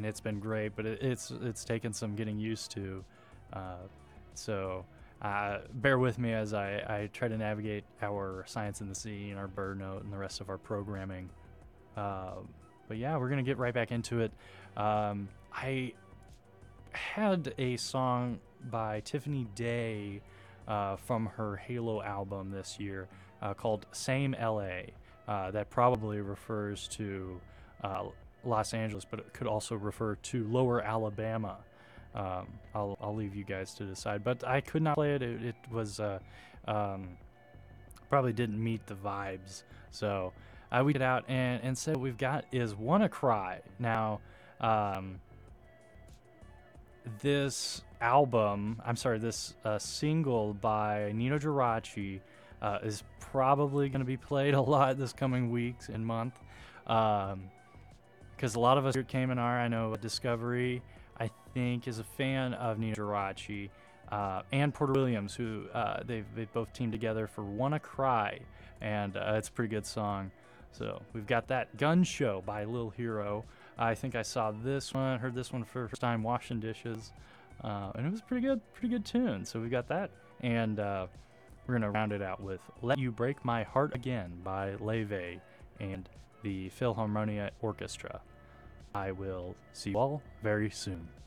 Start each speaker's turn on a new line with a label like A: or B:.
A: and it's been great, but it's taken some getting used to. So bear with me as I try to navigate our Science in the Sea and our bird note and the rest of our programming. But yeah, we're gonna get right back into it. I had a song by Tiffany Day from her Halo album this year called Same LA. That probably refers to Los Angeles, but it could also refer to Lower Alabama. I'll leave you guys to decide. But I could not play it. It was um, probably didn't meet the vibes. So we get out and instead what we've got is Wanna Cry. Now, this this single by Nino Geraci is probably going to be played a lot this coming weeks and month. Because a lot of us here at Cayman are, I know Discovery, I think, is a fan of Nino Geraci, and Porter Williams, who they've both teamed together for Wanna Cry, and it's a pretty good song. So we've got that. Gun Show by Lil Hero. I think I saw this one, heard this one for the first time washing dishes, and it was pretty good tune. So we got that, and we're gonna round it out with "Let You Break My Heart Again" by Leve and the Philharmonia Orchestra. I will see you all very soon.